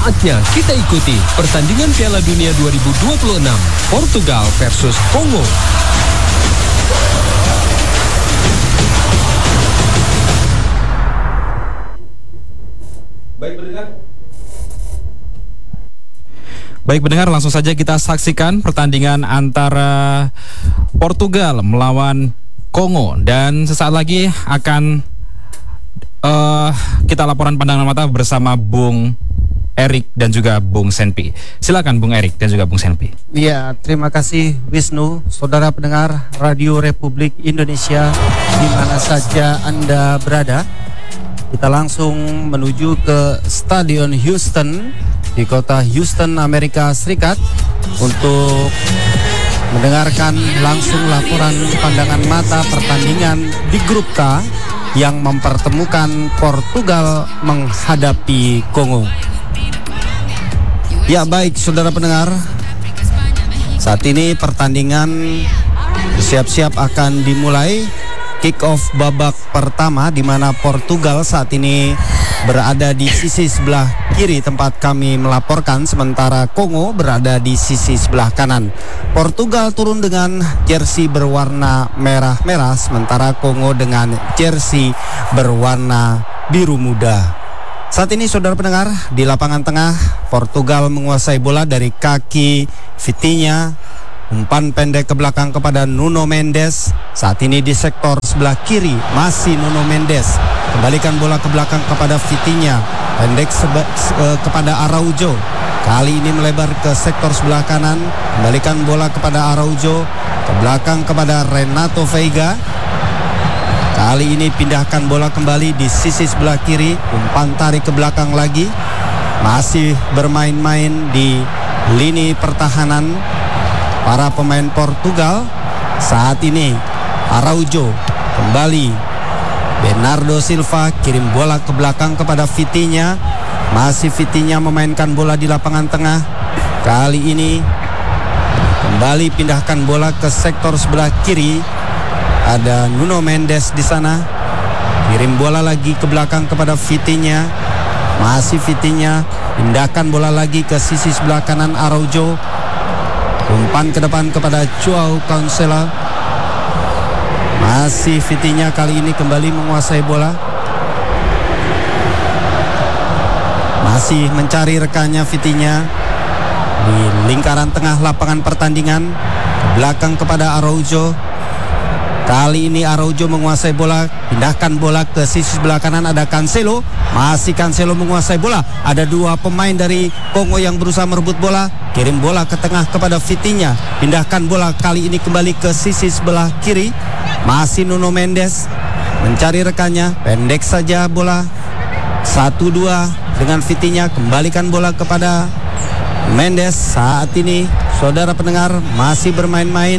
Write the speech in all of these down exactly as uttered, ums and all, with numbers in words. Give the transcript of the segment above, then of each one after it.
Saatnya kita ikuti pertandingan Piala Dunia dua ribu dua puluh enam Portugal versus Kongo. Baik pendengar. Baik pendengar, langsung saja kita saksikan pertandingan antara Portugal melawan Kongo, dan sesaat lagi akan uh, kita laporan pandangan mata bersama Bung Erik dan juga Bung Senpi. Silakan Bung Erik dan juga Bung Senpi. Iya, terima kasih Wisnu, saudara pendengar Radio Republik Indonesia di mana saja Anda berada. Kita langsung menuju ke Stadion Houston di kota Houston, Amerika Serikat untuk mendengarkan langsung laporan pandangan mata pertandingan di grup K yang mempertemukan Portugal menghadapi Kongo. Ya baik saudara pendengar, saat ini pertandingan siap-siap akan dimulai. Kick off babak pertama di mana Portugal saat ini berada di sisi sebelah kiri tempat kami melaporkan, sementara Kongo berada di sisi sebelah kanan. Portugal turun dengan jersey berwarna merah-merah, sementara Kongo dengan jersey berwarna biru muda. Saat ini saudara pendengar, di lapangan tengah Portugal menguasai bola dari kaki Vitinha, umpan pendek ke belakang kepada Nuno Mendes. Saat ini di sektor sebelah kiri masih Nuno Mendes, kembalikan bola ke belakang kepada Vitinha, pendek seba, uh, kepada Araujo. Kali ini melebar ke sektor sebelah kanan, kembalikan bola kepada Araujo, ke belakang kepada Renato Veiga. Kali ini pindahkan bola kembali di sisi sebelah kiri, umpan tarik ke belakang lagi. Masih bermain-main di lini pertahanan para pemain Portugal. Saat ini Araujo kembali, Bernardo Silva kirim bola ke belakang kepada Vitinha. Masih Vitinha memainkan bola di lapangan tengah. Kali ini kembali pindahkan bola ke sektor sebelah kiri. Ada Nuno Mendes di sana, kirim bola lagi ke belakang kepada Vitinha. Masih Vitinha, pindahkan bola lagi ke sisi sebelah kanan Araujo. Umpan ke depan kepada Joao Cancelo. Masih Vitinha, kali ini kembali menguasai bola. Masih mencari rekannya Vitinha di lingkaran tengah lapangan pertandingan, ke belakang kepada Araujo. Kali ini Araujo menguasai bola, pindahkan bola ke sisi sebelah kanan, ada Cancelo. Masih Cancelo menguasai bola. Ada dua pemain dari Kongo yang berusaha merebut bola. Kirim bola ke tengah kepada Vitinha, pindahkan bola kali ini kembali ke sisi sebelah kiri. Masih Nuno Mendes mencari rekannya, pendek saja bola. Satu dua dengan Vitinha, kembalikan bola kepada Mendes. Saat ini saudara pendengar masih bermain-main.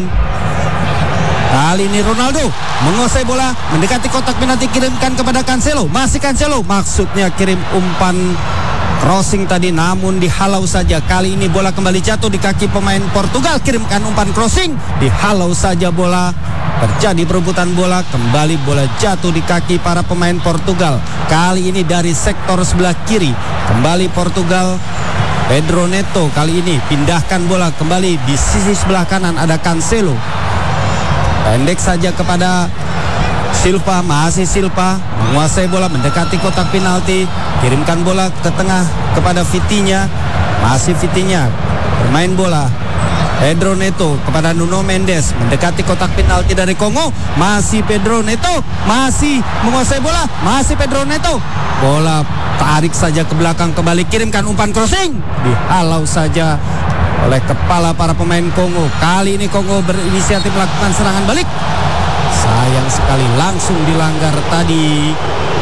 Kali ini Ronaldo menguasai bola, mendekati kotak penalti, kirimkan kepada Cancelo. Masih Cancelo, maksudnya kirim umpan crossing tadi, namun dihalau saja. Kali ini bola kembali jatuh di kaki pemain Portugal, kirimkan umpan crossing, dihalau saja bola. Terjadi perebutan bola, kembali bola jatuh di kaki para pemain Portugal. Kali ini dari sektor sebelah kiri, kembali Portugal. Pedro Neto kali ini pindahkan bola kembali di sisi sebelah kanan, ada Cancelo. Pendek saja kepada Silva, masih Silva menguasai bola, mendekati kotak penalti, kirimkan bola ke tengah kepada Vitinha. Masih Vitinha bermain bola. Pedro Neto kepada Nuno Mendes, mendekati kotak penalti dari Kongo. Masih Pedro Neto, masih menguasai bola, masih Pedro Neto. Bola tarik saja ke belakang, kembali kirimkan umpan crossing, dihalau saja oleh kepala para pemain Kongo. Kali ini Kongo berinisiatif melakukan serangan balik. Sayang sekali langsung dilanggar tadi.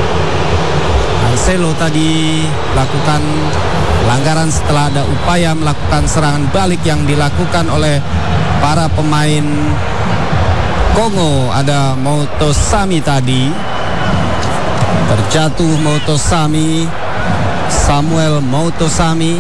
Cancelo tadi lakukan pelanggaran setelah ada upaya melakukan serangan balik yang dilakukan oleh para pemain Kongo. Ada Motosami tadi, terjatuh Motosami, Samuel Motosami.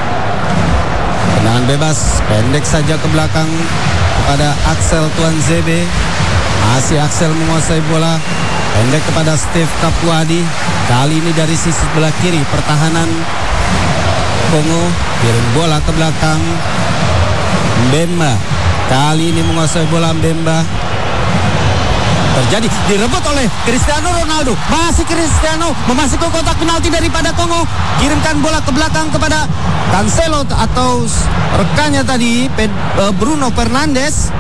Tendangan bebas, pendek saja ke belakang kepada Axel Tuanzebe. Masih Axel menguasai bola, pendek kepada Steve Capuadi. Kali ini dari sisi sebelah kiri pertahanan Kongo. Kirim bola ke belakang. Mbemba kali ini menguasai bola. Mbemba terjadi, direbut oleh Cristiano Ronaldo. Masih Cristiano memasuki kotak penalti daripada Kongo. Kirimkan bola ke belakang kepada Cancelo atau rekannya tadi Bruno Fernandes.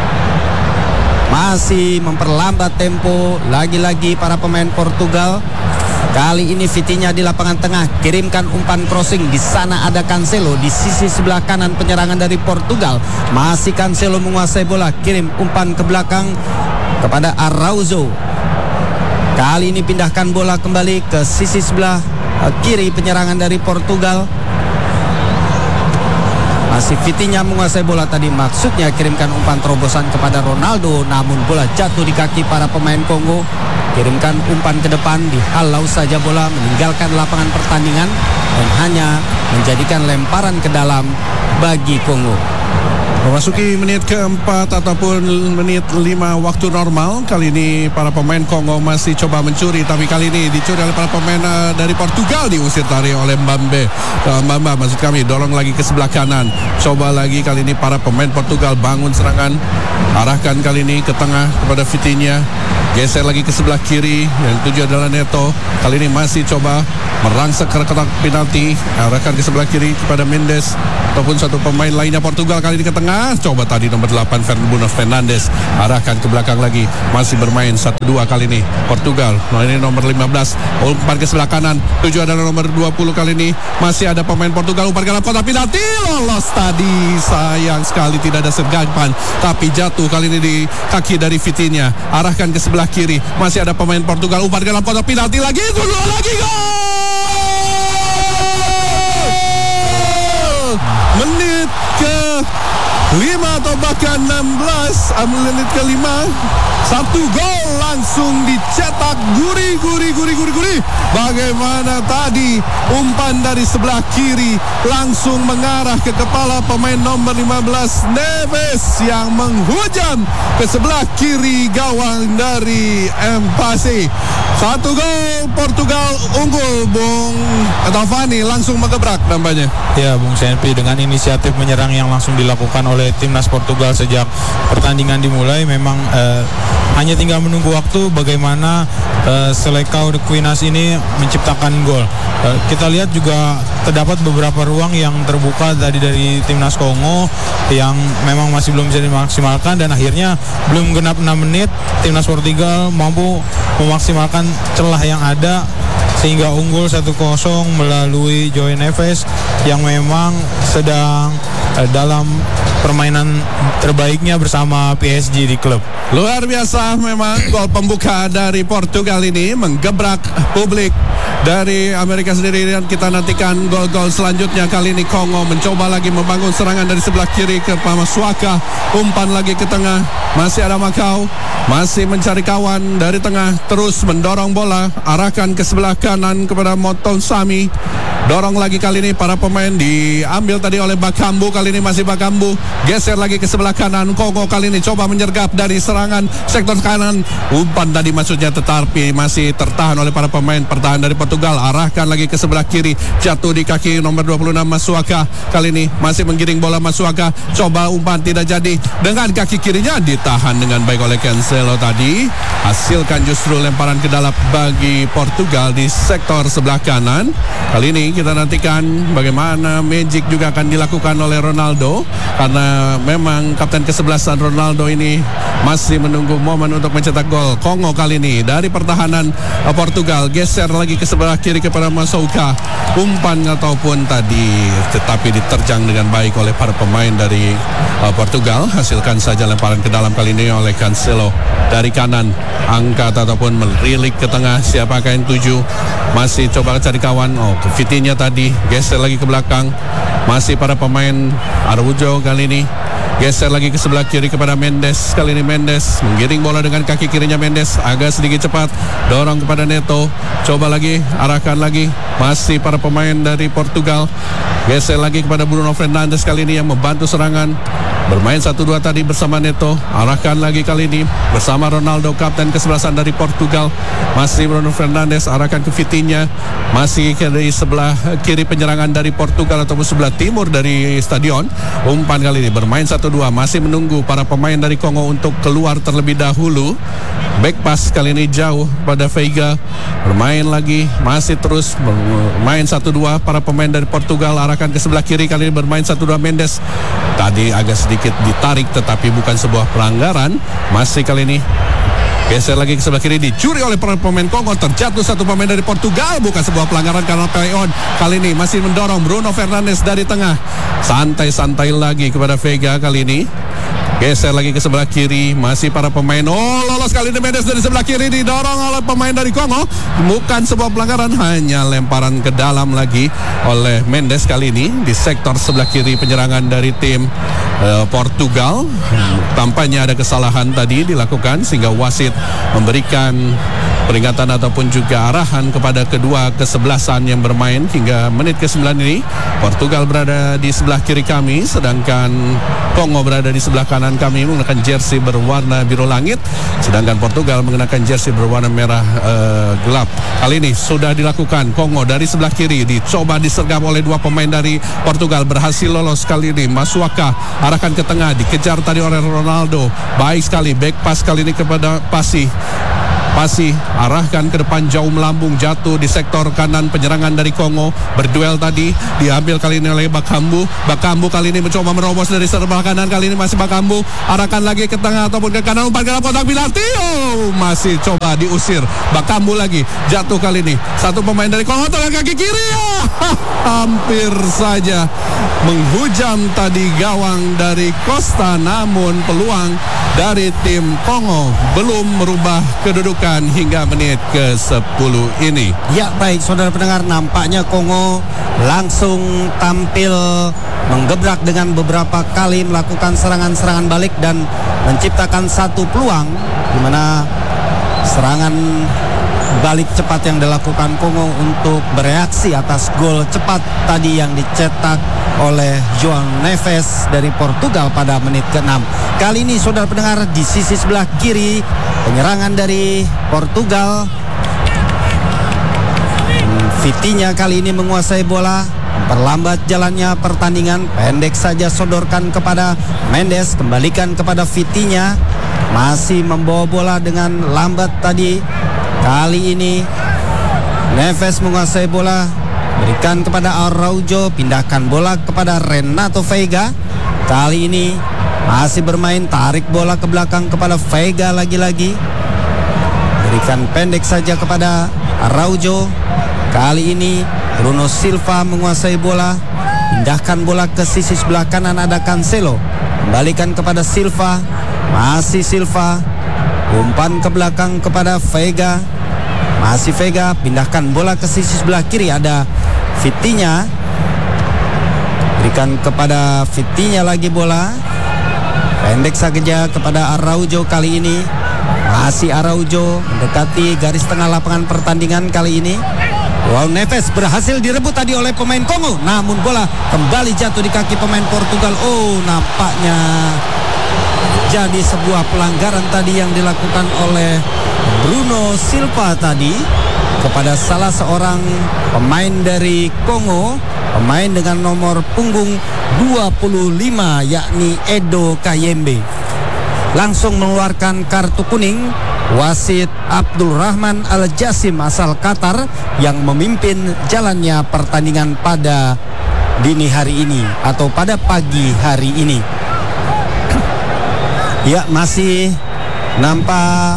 Masih memperlambat tempo lagi-lagi para pemain Portugal. Kali ini Vitinha di lapangan tengah, kirimkan umpan crossing. Di sana ada Cancelo di sisi sebelah kanan penyerangan dari Portugal. Masih Cancelo menguasai bola, kirim umpan ke belakang kepada Araujo. Kali ini pindahkan bola kembali ke sisi sebelah kiri penyerangan dari Portugal. Masih Vitinha menguasai bola tadi, maksudnya kirimkan umpan terobosan kepada Ronaldo, namun bola jatuh di kaki para pemain Kongo. Kirimkan umpan ke depan, dihalau saja bola, meninggalkan lapangan pertandingan dan hanya menjadikan lemparan ke dalam bagi Kongo. Memasuki menit keempat ataupun menit lima waktu normal. Kali ini para pemain Kongo masih coba mencuri, tapi kali ini dicuri oleh para pemain uh, dari Portugal. Diusir tadi oleh Mbambe. uh, Mbamba maksud kami, dorong lagi ke sebelah kanan. Coba lagi kali ini para pemain Portugal bangun serangan. Arahkan kali ini ke tengah kepada Vitinha. Geser lagi ke sebelah kiri, yang tujuh adalah Neto. Kali ini masih coba merangsek ke kotak penalti. Arahkan ke sebelah kiri kepada Mendes ataupun satu pemain lainnya Portugal. Kali ini ke tengah, coba tadi nomor delapan Bruno Fernandes. Arahkan ke belakang lagi, masih bermain satu dua kali ini Portugal. Nah, ini nomor lima belas, umpan ke sebelah kanan. Tujuh adalah nomor dua puluh. Kali ini masih ada pemain Portugal, umpan ke dalam kotak penalti. Lolos tadi, sayang sekali tidak ada sergapan, tapi jatuh kali ini di kaki dari Vitinha. Arahkan ke sebelah kiri, masih ada pemain Portugal, umpan ke dalam kotak penalti lagi. Gol lagi, gol! Menit ke lima atau bahkan enam belas, menit ke lima, satu gol langsung dicetak. Guri guri guri guri guri. Bagaimana tadi umpan dari sebelah kiri langsung mengarah ke kepala pemain nomor lima belas Neves yang menghujam ke sebelah kiri gawang dari Mpase. Satu gol, Portugal unggul. Bung Taufani langsung mengebrak nampaknya. Ya, Bung Senpi, dengan inisiatif menyerang yang langsung dilakukan oleh timnas Portugal sejak pertandingan dimulai, memang eh, hanya tinggal menunggu waktu bagaimana eh, Selecao de Quinas ini menciptakan gol. Eh, kita lihat juga terdapat beberapa ruang yang terbuka tadi dari timnas Kongo yang memang masih belum bisa dimaksimalkan, dan akhirnya belum genap enam menit timnas Portugal mampu memaksimalkan celah yang ada sehingga unggul satu kosong melalui João Neves yang memang sedang eh, dalam permainan terbaiknya bersama P S G di klub. Luar biasa memang gol pembuka dari Portugal ini menggebrak publik dari Amerika sendiri, dan kita nantikan gol-gol selanjutnya. Kali ini Kongo mencoba lagi membangun serangan dari sebelah kiri ke Masuaka, umpan lagi ke tengah, masih ada Macau, masih mencari kawan dari tengah, terus mendorong bola, arahkan ke sebelah kanan kepada Moton Sami. Dorong lagi kali ini para pemain, diambil tadi oleh Bakambu. Kali ini masih Bakambu, geser lagi ke sebelah kanan. Kongo kali ini coba menyergap dari serangan sektor kanan. Umpan tadi maksudnya, tetapi masih tertahan oleh para pemain pertahanan dari Portugal. Arahkan lagi ke sebelah kiri, jatuh di kaki nomor dua puluh enam Masuaka. Kali ini masih menggiring bola Masuaka, coba umpan tidak jadi. Dengan kaki kirinya ditahan dengan baik oleh Cancelo tadi. Hasilkan justru lemparan ke dalam bagi Portugal di sektor sebelah kanan. Kali ini kita nantikan bagaimana magic juga akan dilakukan oleh Ronaldo, karena memang kapten kesebelasan Ronaldo ini masih menunggu momen untuk mencetak gol. Kongo kali ini dari pertahanan Portugal geser lagi ke sebelah kiri kepada Masuaka, umpan ataupun tadi tetapi diterjang dengan baik oleh para pemain dari uh, Portugal. Hasilkan saja lemparan ke dalam kali ini oleh Cancelo dari kanan, angkat ataupun melirik ke tengah. Siapakah yang tuju? Masih coba cari kawan. Oh, ke Vitinha tadi, geser lagi ke belakang. Masih para pemain Araujo kali ini geser lagi ke sebelah kiri kepada Mendes. Kali ini Mendes menggiring bola dengan kaki kirinya. Mendes agak sedikit cepat, dorong kepada Neto, coba lagi, arahkan lagi. Masih para pemain dari Portugal geser lagi kepada Bruno Fernandes kali ini yang membantu serangan. Bermain satu dua tadi bersama Neto. Arahkan lagi kali ini bersama Ronaldo, kapten kesebelasan dari Portugal. Masih Bruno Fernandes, arahkan ke Vitinha. Masih dari sebelah kiri penyerangan dari Portugal ataupun sebelah timur dari stadion. Umpan kali ini bermain satu dua. Masih menunggu para pemain dari Kongo untuk keluar terlebih dahulu. Back pass kali ini jauh pada Veiga. Bermain lagi, masih terus bermain satu dua. Para pemain dari Portugal arahkan ke sebelah kiri, kali ini bermain satu dua. Mendes tadi agak sedikit ditarik tetapi bukan sebuah pelanggaran. Masih kali ini geser lagi ke sebelah kiri, dicuri oleh para pemain Kongo. Terjatuh satu pemain dari Portugal, bukan sebuah pelanggaran karena play on. Kali ini masih mendorong Bruno Fernandes dari tengah. Santai-santai lagi kepada Veiga kali ini. Geser lagi ke sebelah kiri, masih para pemain. Oh, lolos kali ini Mendes dari sebelah kiri, didorong oleh pemain dari Kongo. Bukan sebuah pelanggaran, hanya lemparan ke dalam lagi oleh Mendes kali ini di sektor sebelah kiri penyerangan dari tim uh, Portugal. Tampaknya ada kesalahan tadi dilakukan sehingga wasit memberikan peringatan ataupun juga arahan kepada kedua kesebelasan yang bermain hingga menit ke sembilan ini. Portugal berada di sebelah kiri kami, sedangkan Kongo berada di sebelah kanan kami menggunakan jersey berwarna biru langit, sedangkan Portugal mengenakan jersey berwarna merah uh, gelap. Kali ini sudah dilakukan. Kongo dari sebelah kiri dicoba disergap oleh dua pemain dari Portugal, berhasil lolos kali ini. Masuaka arahkan ke tengah, dikejar tadi oleh Ronaldo. Baik sekali back pass kali ini kepada Pasi. Pasi arahkan ke depan jauh melambung, jatuh di sektor kanan penyerangan dari Kongo. Berduel tadi diambil kali ini oleh Bakambu. Bakambu kali ini mencoba merobos dari sebelah kanan, kali ini masih Bakambu. Arahkan lagi ke tengah ataupun ke kanan, umpan ke dalam kotak penalti. Oh, masih coba diusir. Bakambu lagi jatuh kali ini. Satu pemain dari Kongo tengah kaki kiri. Oh, hampir saja menghujam tadi gawang dari Costa, namun peluang dari tim Kongo belum merubah kedudukan hingga menit ke sepuluh ini. Ya baik saudara pendengar, nampaknya Kongo langsung tampil menggebrak dengan beberapa kali melakukan serangan-serangan balik dan menciptakan satu peluang di mana serangan balik cepat yang dilakukan Kongo untuk bereaksi atas gol cepat tadi yang dicetak oleh João Neves dari Portugal pada menit keenam. Kali ini saudara pendengar, di sisi sebelah kiri penyerangan dari Portugal, Vitinha kali ini menguasai bola, memperlambat jalannya pertandingan. Pendek saja sodorkan kepada Mendes, kembalikan kepada Vitinha, masih membawa bola dengan lambat tadi. Kali ini Neves menguasai bola, berikan kepada Araujo, pindahkan bola kepada Renato Veiga. Kali ini masih bermain, tarik bola ke belakang kepada Veiga lagi-lagi, berikan pendek saja kepada Araujo. Kali ini Bruno Silva menguasai bola, pindahkan bola ke sisi sebelah kanan, ada Cancelo, kembalikan kepada Silva, masih Silva, umpan ke belakang kepada Veiga, masih Veiga, pindahkan bola ke sisi sebelah kiri, ada Vitinha, berikan kepada Vitinha lagi bola, pendek saja kepada Araujo. Kali ini masih Araujo mendekati garis tengah lapangan pertandingan. Kali ini João Neves berhasil direbut tadi oleh pemain Kongo, namun bola kembali jatuh di kaki pemain Portugal. Oh, nampaknya jadi sebuah pelanggaran tadi yang dilakukan oleh Bruno Silva tadi kepada salah seorang pemain dari Kongo, pemain dengan nomor punggung dua puluh lima, yakni Edo Kayembe. Langsung mengeluarkan kartu kuning wasit Abdul Rahman Al Jasim asal Qatar yang memimpin jalannya pertandingan pada dini hari ini atau pada pagi hari ini. Ya, masih nampak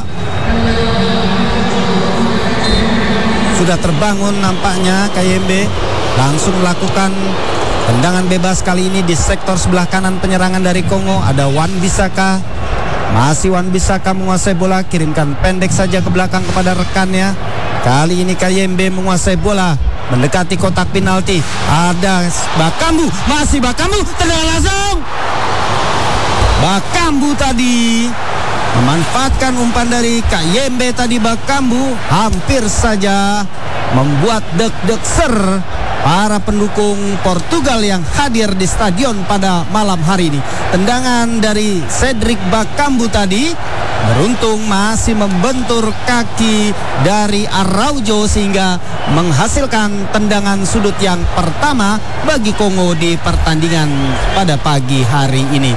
sudah terbangun nampaknya Kayembe, langsung melakukan tendangan bebas kali ini di sektor sebelah kanan penyerangan dari Kongo. Ada Wan-Bissaka, masih Wan-Bissaka menguasai bola, kirimkan pendek saja ke belakang kepada rekannya. Kali ini Kayembe menguasai bola, mendekati kotak penalti. Ada Bakambu, masih Bakambu, tendangan langsung. Bakambu tadi memanfaatkan umpan dari Kayembe tadi. Bakambu hampir saja membuat deg-deg ser para pendukung Portugal yang hadir di stadion pada malam hari ini. Tendangan dari Cedric Bakambu tadi beruntung masih membentur kaki dari Araujo sehingga menghasilkan tendangan sudut yang pertama bagi Kongo di pertandingan pada pagi hari ini.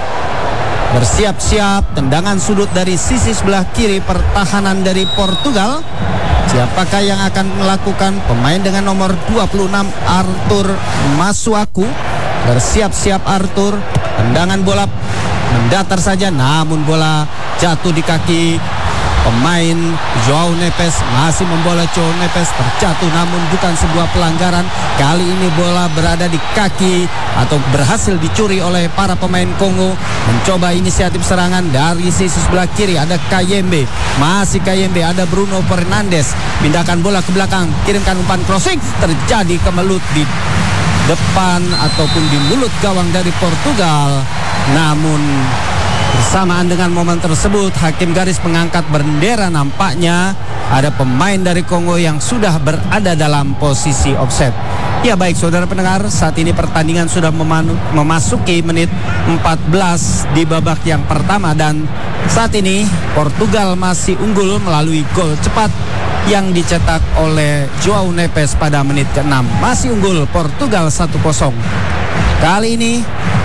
Bersiap-siap tendangan sudut dari sisi sebelah kiri pertahanan dari Portugal. Siapakah yang akan melakukan? Pemain dengan nomor dua puluh enam Arthur Masuaku. Bersiap-siap Arthur. Tendangan bola mendatar saja, namun bola jatuh di kaki pemain Joao Neves. Masih membola Joao Neves, terjatuh namun bukan sebuah pelanggaran. Kali ini bola berada di kaki atau berhasil dicuri oleh para pemain Kongo. Mencoba inisiatif serangan dari sisi sebelah kiri, ada Kayembe. Masih Kayembe, ada Bruno Fernandes. Pindahkan bola ke belakang, kirimkan umpan crossing, terjadi kemelut di depan ataupun di mulut gawang dari Portugal. Namun bersamaan dengan momen tersebut, hakim garis mengangkat bendera. Nampaknya ada pemain dari Kongo yang sudah berada dalam posisi offside. Ya baik saudara pendengar, saat ini pertandingan sudah memanu- memasuki menit empat belas di babak yang pertama. Dan saat ini Portugal masih unggul melalui gol cepat yang dicetak oleh Joao Neves pada menit keenam. Masih unggul Portugal satu kosong. Kali ini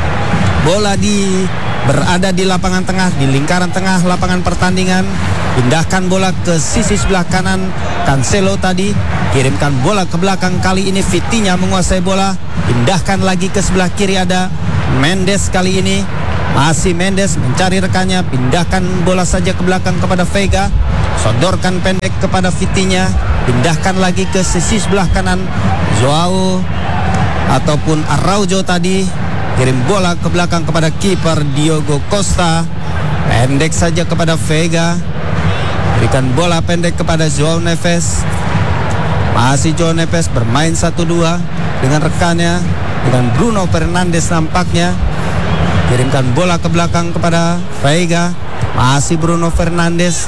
bola di berada di lapangan tengah, di lingkaran tengah lapangan pertandingan. Pindahkan bola ke sisi sebelah kanan, Cancelo tadi kirimkan bola ke belakang. Kali ini Vitinha menguasai bola. Pindahkan lagi ke sebelah kiri, ada Mendes. Kali ini masih Mendes mencari rekannya. Pindahkan bola saja ke belakang kepada Vega. Sodorkan pendek kepada Vitinha. Pindahkan lagi ke sisi sebelah kanan, Joao ataupun Araujo tadi kirim bola ke belakang kepada kiper Diogo Costa. Pendek saja kepada Vega. Berikan bola pendek kepada Joao Neves. Masih Joao Neves bermain satu dua dengan rekannya, dengan Bruno Fernandes nampaknya. Kirimkan bola ke belakang kepada Vega. Masih Bruno Fernandes.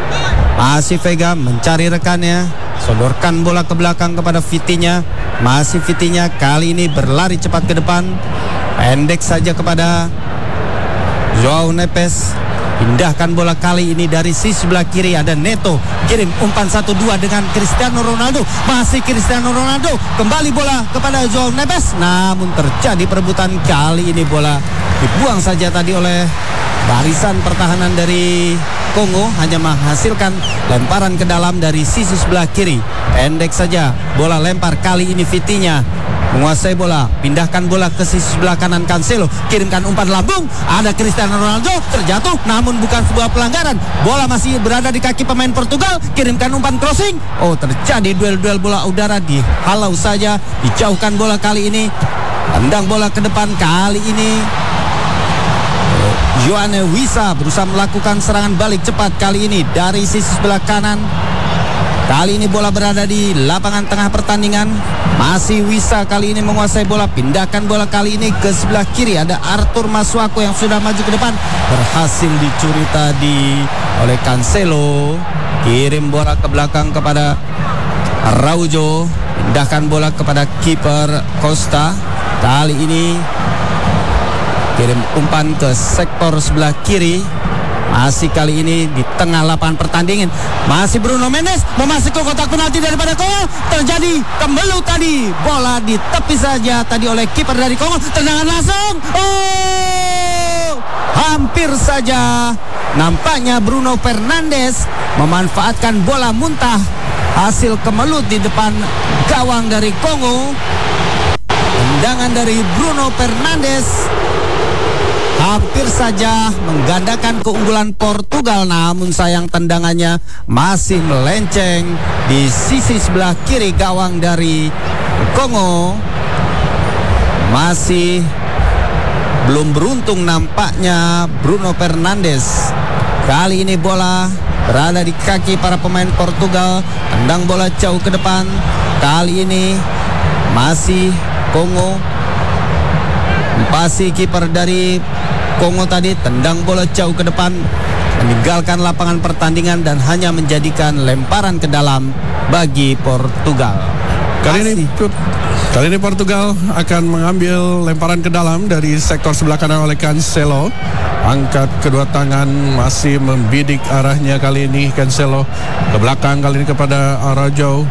Masih Vega mencari rekannya. Sodorkan bola ke belakang kepada Vitinha. Masih Vitinha, kali ini berlari cepat ke depan. Pendek saja kepada Joao Neves. Pindahkan bola kali ini dari sisi sebelah kiri, ada Neto. Kirim umpan satu dua dengan Cristiano Ronaldo. Masih Cristiano Ronaldo. Kembali bola kepada Joao Neves. Namun terjadi perebutan. Kali ini bola dibuang saja tadi oleh barisan pertahanan dari Kongo. Hanya menghasilkan lemparan ke dalam dari sisi sebelah kiri. Pendek saja bola lempar. Kali ini Vitinha menguasai bola, pindahkan bola ke sisi sebelah kanan Cancelo, kirimkan umpan lambung, ada Cristiano Ronaldo, terjatuh namun bukan sebuah pelanggaran. Bola masih berada di kaki pemain Portugal, kirimkan umpan crossing. Oh, terjadi duel-duel bola udara, dihalau saja, dijauhkan bola kali ini. Tendang bola ke depan kali ini. Yoane Wissa berusaha melakukan serangan balik cepat kali ini dari sisi sebelah kanan. Kali ini bola berada di lapangan tengah pertandingan. Masih Wissa kali ini menguasai bola. Pindahkan bola kali ini ke sebelah kiri. Ada Arthur Masuaku yang sudah maju ke depan. Berhasil dicuri tadi oleh Cancelo. Kirim bola ke belakang kepada Araujo. Pindahkan bola kepada kiper Costa. Kali ini kirim umpan ke sektor sebelah kiri. Masih kali ini di tengah lapangan pertandingan. Masih Bruno Mendes memasuki kotak penalti daripada Kongo. Terjadi kemelut tadi. Bola di tepi saja tadi oleh kiper dari Kongo. Tendangan langsung. Oh! Hampir saja. Nampaknya Bruno Fernandes memanfaatkan bola muntah. Hasil kemelut di depan gawang dari Kongo. Tendangan dari Bruno Fernandes hampir saja menggandakan keunggulan Portugal, namun sayang tendangannya masih melenceng di sisi sebelah kiri gawang dari Kongo. Masih belum beruntung nampaknya Bruno Fernandes. Kali ini bola berada di kaki para pemain Portugal. Tendang bola jauh ke depan. Kali ini masih Kongo. Masih kiper dari Kongo tadi tendang bola jauh ke depan, meninggalkan lapangan pertandingan dan hanya menjadikan lemparan ke dalam bagi Portugal. Kali ini Kali ini Portugal akan mengambil lemparan ke dalam dari sektor sebelah kanan oleh Cancelo. Angkat kedua tangan, masih membidik arahnya kali ini Cancelo ke belakang, kali ini kepada Araujo.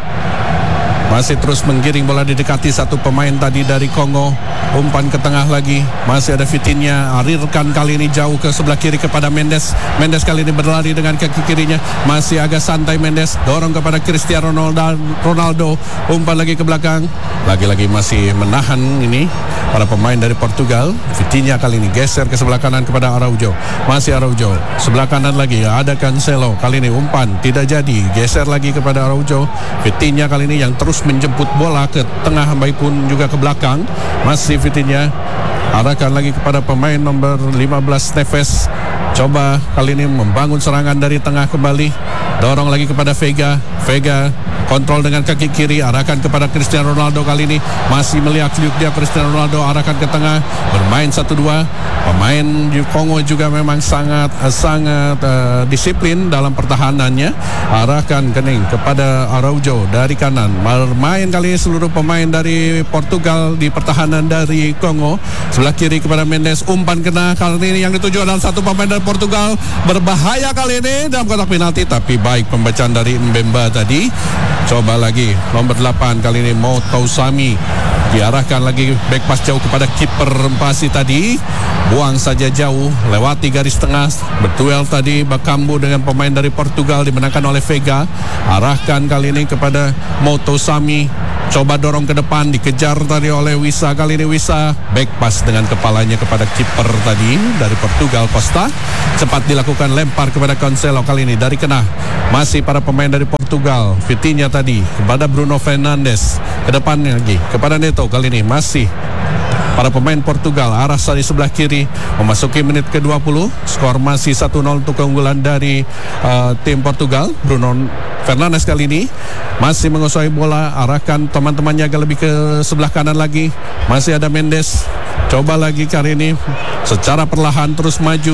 Masih terus menggiring bola, didekati satu pemain tadi dari Kongo. Umpan ke tengah lagi, masih ada Vitinha. Arirkan kali ini jauh ke sebelah kiri kepada Mendes. Mendes kali ini berlari dengan kaki kirinya, masih agak santai Mendes. Dorong kepada Cristiano Ronaldo. Umpan lagi ke belakang, lagi-lagi masih menahan ini para pemain dari Portugal. Vitinha kali ini geser ke sebelah kanan kepada Araujo. Masih Araujo, sebelah kanan lagi ada Cancelo. Kali ini umpan tidak jadi, geser lagi kepada Araujo. Vitinha kali ini yang terus menjemput bola ke tengah maupun juga ke belakang. Masih Vitinha, arahkan lagi kepada pemain nomor lima belas Neves. Coba kali ini membangun serangan dari tengah kembali. Dorong lagi kepada Vega. Vega kontrol dengan kaki kiri, arahkan kepada Cristiano Ronaldo. Kali ini masih melihat-lihat dia Cristiano Ronaldo, arahkan ke tengah, bermain satu dua. Pemain di Kongo juga memang sangat sangat uh, disiplin dalam pertahanannya. Arahkan kening kepada Araujo dari kanan. Bermain kali ini seluruh pemain dari Portugal di pertahanan dari Kongo. Sebelah kiri kepada Mendes, umpan kena. Kali ini yang dituju adalah satu pemain dari Portugal, berbahaya kali ini dalam kotak penalti, tapi baik pembacaan dari Mbemba tadi. Coba lagi nomor delapan kali ini Motousami, diarahkan lagi back pass jauh kepada kiper Rempasi tadi, buang saja jauh, lewati garis tengah. Berduel tadi Bakambu dengan pemain dari Portugal, dimenangkan oleh Vega. Arahkan kali ini kepada Motousami, coba dorong ke depan, dikejar tadi oleh Wisa. Kali ini Wisa back pass dengan kepalanya kepada kiper tadi dari Portugal, Costa. Cepat dilakukan lempar kepada Cancelo, kali ini dari kena. Masih para pemain dari Portugal. Vitinha tadi kepada Bruno Fernandes, ke depannya lagi kepada Neto. Kali ini masih para pemain Portugal, arah dari sebelah kiri. Memasuki menit ke dua puluh, skor masih satu nol untuk keunggulan dari uh, tim Portugal. Bruno Fernandes kali ini masih menguasai bola, arahkan teman-temannya agak lebih ke sebelah kanan lagi. Masih ada Mendes, coba lagi kali ini secara perlahan terus maju.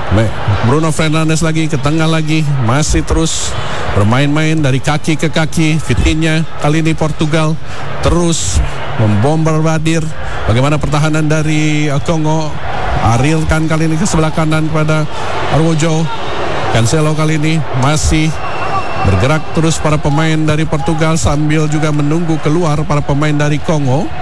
Bruno Fernandes lagi ke tengah lagi, masih terus bermain-main dari kaki ke kaki. Vitinha kali ini Portugal terus membombardir. Bagaimana pertahanan dari Kongo? Arilkan kali ini ke sebelah kanan kepada Araujo. Cancelo kali ini masih bergerak terus para pemain dari Portugal sambil juga menunggu keluar para pemain dari Kongo.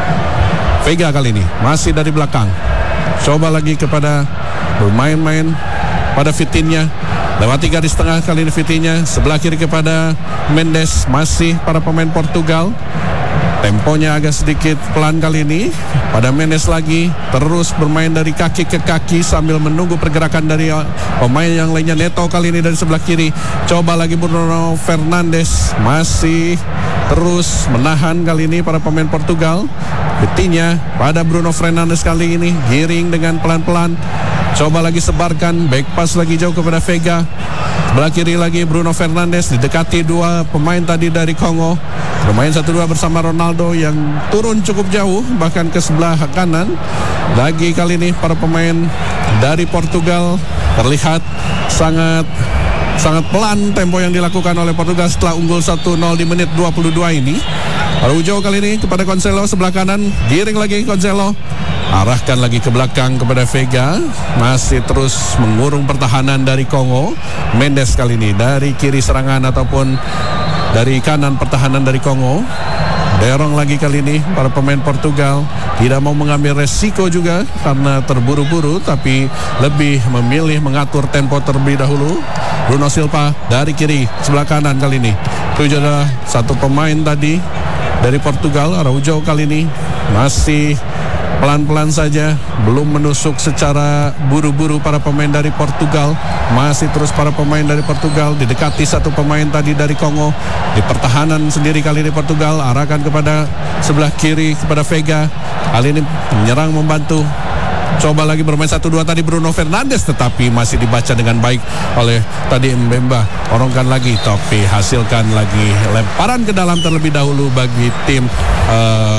Vega kali ini masih dari belakang, coba lagi kepada bermain-main pada Vitinha, lewati garis tengah kali ini Vitinha, sebelah kiri kepada Mendes. Masih para pemain Portugal, temponya agak sedikit pelan kali ini pada Mendes lagi, terus bermain dari kaki ke kaki sambil menunggu pergerakan dari pemain yang lainnya. Neto kali ini dari sebelah kiri, coba lagi Bruno Fernandes, masih terus menahan kali ini para pemain Portugal. Vitinha pada Bruno Fernandes kali ini, giring dengan pelan-pelan, coba lagi sebarkan, back pass lagi jauh kepada Vega. Sebelah kiri lagi Bruno Fernandes, didekati dua pemain tadi dari Kongo. Bermain satu dua bersama Ronaldo yang turun cukup jauh, bahkan ke sebelah kanan. Lagi kali ini para pemain dari Portugal terlihat sangat sangat pelan tempo yang dilakukan oleh Portugal setelah unggul satu nol di menit dua puluh dua ini. Araujo kali ini kepada Cancelo sebelah kanan, giring lagi Cancelo, arahkan lagi ke belakang kepada Vega. Masih terus mengurung pertahanan dari Kongo. Mendes kali ini dari kiri serangan ataupun dari kanan pertahanan dari Kongo. Dorong lagi kali ini para pemain Portugal, tidak mau mengambil resiko juga karena terburu-buru, tapi lebih memilih mengatur tempo terlebih dahulu. Bruno Silva dari kiri sebelah kanan kali ini, itu adalah satu pemain tadi dari Portugal. Araujo kali ini masih pelan-pelan saja, belum menusuk secara buru-buru para pemain dari Portugal. Masih terus para pemain dari Portugal, didekati satu pemain tadi dari Kongo. Di pertahanan sendiri kali ini Portugal, arahkan kepada sebelah kiri kepada Vega. Kali ini menyerang membantu. Coba lagi bermain satu dua tadi Bruno Fernandes, tetapi masih dibaca dengan baik oleh tadi Mbemba. Orongkan lagi, tapi hasilkan lagi lemparan ke dalam terlebih dahulu bagi tim uh,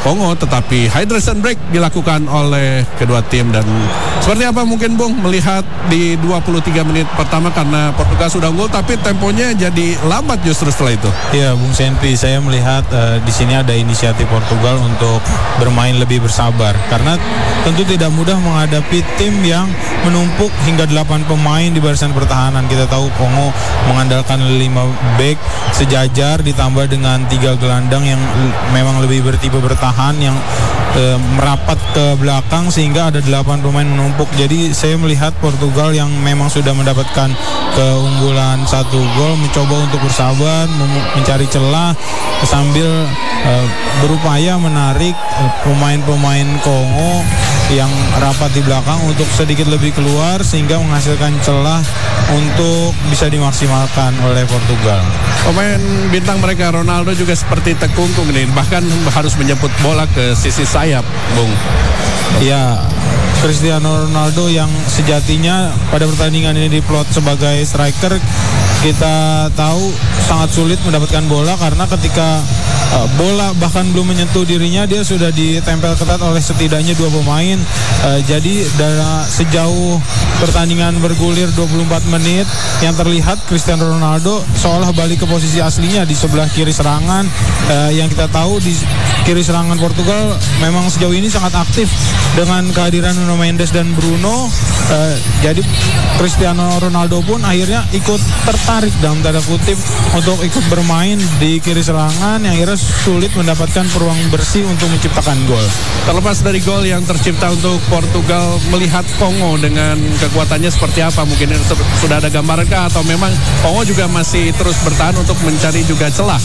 Kongo, tetapi hydration break dilakukan oleh kedua tim. Dan seperti apa mungkin Bung melihat di dua puluh tiga menit pertama, karena Portugal sudah unggul tapi temponya jadi lambat justru setelah itu. Iya, Bung Senpi, saya melihat uh, di sini ada inisiatif Portugal untuk bermain lebih bersabar, karena tentu tidak mudah menghadapi tim yang menumpuk hingga delapan pemain di barisan pertahanan. Kita tahu Kongo mengandalkan lima back sejajar ditambah dengan tiga gelandang yang memang lebih bertipe bertahan yang e, merapat ke belakang sehingga ada delapan pemain menumpuk. Jadi saya melihat Portugal yang memang sudah mendapatkan keunggulan satu gol mencoba untuk bersabar, mem- mencari celah sambil e, berupaya menarik e, pemain-pemain Kongo yang rapat di belakang untuk sedikit lebih keluar sehingga menghasilkan celah untuk bisa dimaksimalkan oleh Portugal. Pemain bintang mereka Ronaldo juga seperti terkungkung nih, bahkan harus menjemput bola ke sisi sayap, Bung. Ya, Cristiano Ronaldo yang sejatinya pada pertandingan ini diplot sebagai striker, kita tahu sangat sulit mendapatkan bola karena ketika uh, bola bahkan belum menyentuh dirinya dia sudah ditempel ketat oleh setidaknya dua pemain. Uh, jadi dari sejauh pertandingan bergulir dua puluh empat menit yang terlihat Cristiano Ronaldo seolah balik ke posisi aslinya di sebelah kiri serangan. Uh, yang kita tahu di kiri serangan Portugal memang sejauh ini sangat aktif dengan kehadiran Nuno Mendes dan Bruno. Uh, jadi Cristiano Ronaldo pun akhirnya ikut tertarik dalam tanda kutip untuk ikut bermain di kiri serangan yang akhirnya sulit mendapatkan peluang bersih untuk menciptakan gol. Terlepas dari gol yang tercipta untuk Portugal, melihat Kongo dengan kekuatannya seperti apa? Mungkin sudah ada gambaran kah atau memang Kongo juga masih terus bertahan untuk mencari juga celah?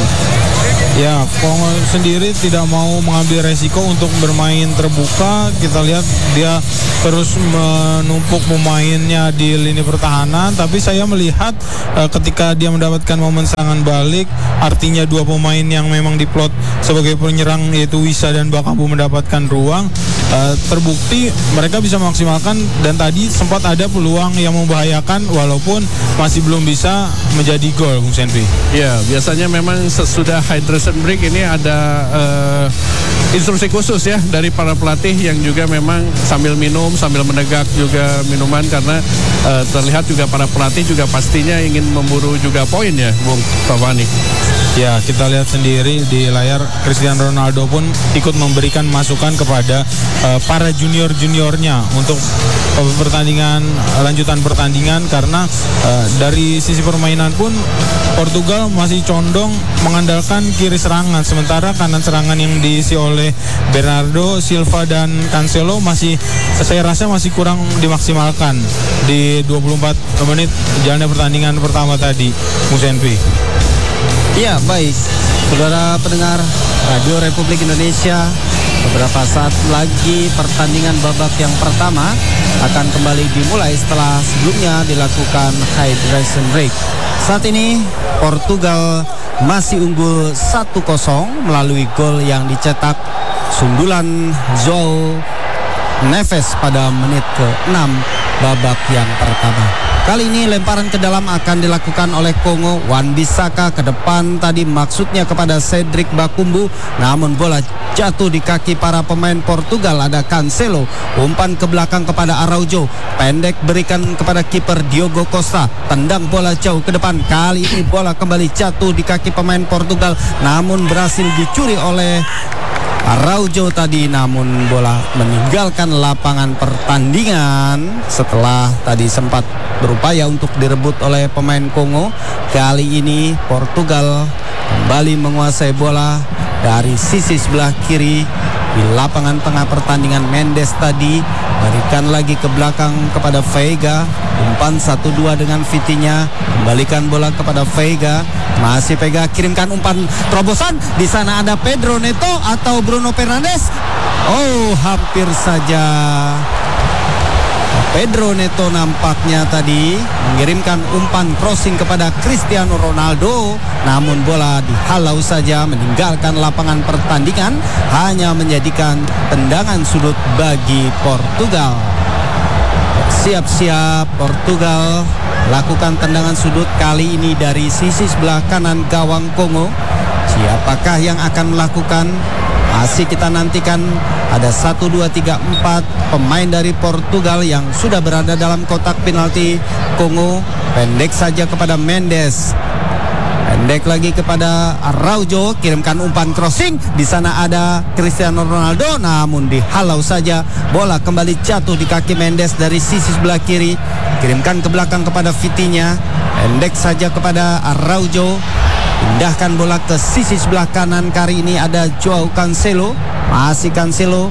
Ya, Kongo sendiri tidak mau mengambil resiko untuk bermain terbuka. Kita lihat dia terus menumpuk pemainnya di lini pertahanan, tapi saya melihat uh, ketika dia mendapatkan momen serangan balik, artinya dua pemain yang memang diplot sebagai penyerang yaitu Wissa dan Bakambu mendapatkan ruang, uh, terbukti mereka bisa memaksimalkan dan tadi sempat ada peluang yang membahayakan walaupun masih belum bisa menjadi gol, Bung Senpi. Ya, biasanya memang sesudah hydration break ini ada uh, instruksi khusus ya dari para pelatih yang juga memang sambil minum, sambil menegak juga minuman, karena uh, terlihat juga para pelatih juga pastinya ingin memburu juga poin ya, Bung Fafani. Ya, kita lihat sendiri di layar Cristiano Ronaldo pun ikut memberikan masukan kepada uh, para junior-juniornya untuk uh, pertandingan lanjutan pertandingan, karena uh, dari sisi permainan pun Portugal masih condong mengandalkan kiri serangan, sementara kanan serangan yang diisi oleh Bernardo Silva dan Cancelo masih saya rasa masih kurang dimaksimalkan di dua puluh empat menit jalannya pertandingan pertama tadi, Bung Senpi. Ya, baik, saudara pendengar Radio Republik Indonesia, beberapa saat lagi pertandingan babak yang pertama akan kembali dimulai setelah sebelumnya dilakukan hydration break. Saat ini Portugal masih unggul satu kosong melalui gol yang dicetak sundulan João Neves pada menit ke enam babak yang pertama. Kali ini lemparan ke dalam akan dilakukan oleh Kongo. Wan-Bissaka ke depan tadi maksudnya kepada Cedric Bakambu, namun bola jatuh di kaki para pemain Portugal. Ada Cancelo, umpan ke belakang kepada Araujo, pendek berikan kepada kiper Diogo Costa, tendang bola jauh ke depan. Kali ini bola kembali jatuh di kaki pemain Portugal, namun berhasil dicuri oleh Araujo tadi, namun bola meninggalkan lapangan pertandingan setelah tadi sempat berupaya untuk direbut oleh pemain Kongo. Kali ini Portugal kembali menguasai bola dari sisi sebelah kiri di lapangan tengah pertandingan. Mendes tadi berikan lagi ke belakang kepada Veiga, umpan satu dua dengan Vitinha, kembalikan bola kepada Veiga, masih Veiga kirimkan umpan terobosan, di sana ada Pedro Neto atau Bruno Fernandes. Oh, hampir saja Pedro Neto nampaknya tadi mengirimkan umpan crossing kepada Cristiano Ronaldo, namun bola dihalau saja meninggalkan lapangan pertandingan, hanya menjadikan tendangan sudut bagi Portugal. Siap-siap Portugal lakukan tendangan sudut kali ini dari sisi sebelah kanan gawang Kongo. Siapakah yang akan melakukan? Masih kita nantikan ada satu, dua, tiga, empat pemain dari Portugal yang sudah berada dalam kotak penalti Kongo. Pendek saja kepada Mendes. Pendek lagi kepada Araujo, kirimkan umpan crossing. Di sana ada Cristiano Ronaldo, namun dihalau saja. Bola kembali jatuh di kaki Mendes dari sisi sebelah kiri. Kirimkan ke belakang kepada Vitinha. Pendek saja kepada Araujo. Pindahkan bola ke sisi sebelah kanan. Kali ini ada Joao Cancelo. Masih Cancelo.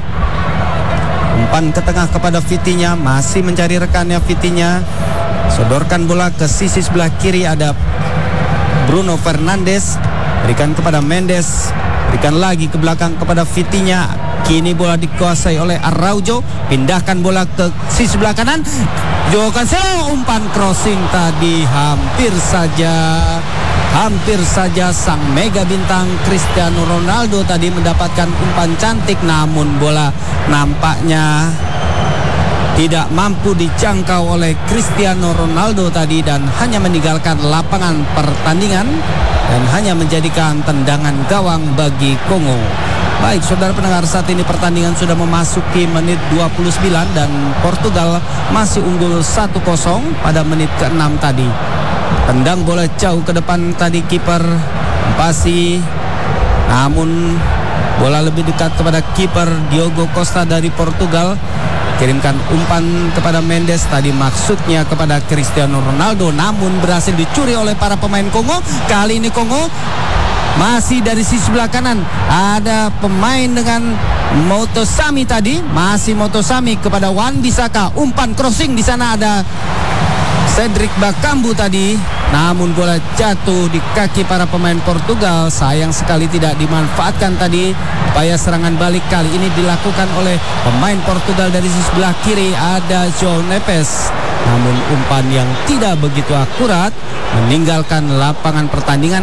Umpan ke tengah kepada Vitinha. Masih mencari rekannya Vitinha. Sodorkan bola ke sisi sebelah kiri. Ada Bruno Fernandes. Berikan kepada Mendes. Berikan lagi ke belakang kepada Vitinha. Kini bola dikuasai oleh Araujo. Pindahkan bola ke sisi sebelah kanan. Joao Cancelo, umpan crossing tadi hampir saja Hampir saja sang mega bintang Cristiano Ronaldo tadi mendapatkan umpan cantik, namun bola nampaknya tidak mampu dijangkau oleh Cristiano Ronaldo tadi dan hanya meninggalkan lapangan pertandingan dan hanya menjadikan tendangan gawang bagi Kongo. Baik, saudara pendengar, saat ini pertandingan sudah memasuki menit dua puluh sembilan dan Portugal masih unggul satu kosong pada menit keenam tadi. Tendang bola jauh ke depan tadi kiper Pasi, namun bola lebih dekat kepada kiper Diogo Costa dari Portugal. Kirimkan umpan kepada Mendes, tadi maksudnya kepada Cristiano Ronaldo, namun berhasil dicuri oleh para pemain Kongo. Kali ini Kongo masih dari sisi sebelah kanan. Ada pemain dengan Motosami tadi, masih Motosami kepada Wan Bissaka. Umpan crossing, di sana ada Cedric Bakambu tadi, namun bola jatuh di kaki para pemain Portugal. Sayang sekali tidak dimanfaatkan tadi. Upaya serangan balik kali ini dilakukan oleh pemain Portugal dari sisi sebelah kiri. Ada João Neves, namun umpan yang tidak begitu akurat meninggalkan lapangan pertandingan.